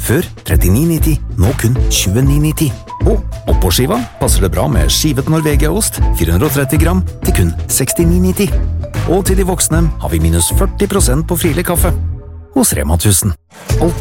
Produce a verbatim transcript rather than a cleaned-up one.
Før trettini nitti, nå kun tjueni nitti. Og oppå skiva passer det bra med skivet Norvegia-ost, fire hundre og tretti gram, til kun sekstini nitti. Og til de voksne har vi minus førti prosent på Friele kaffe. Hos Rema tusen. Alltid